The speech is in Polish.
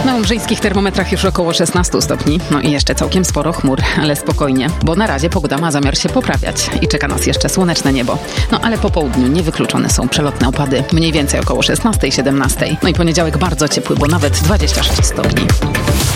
Na umbrzyńskich termometrach już około 16 stopni. No i jeszcze całkiem sporo chmur, ale spokojnie, bo na razie pogoda ma zamiar się poprawiać i czeka nas jeszcze słoneczne niebo. No ale po południu niewykluczone są przelotne opady, mniej więcej około 16-17. No i poniedziałek bardzo ciepły, bo nawet 26 stopni.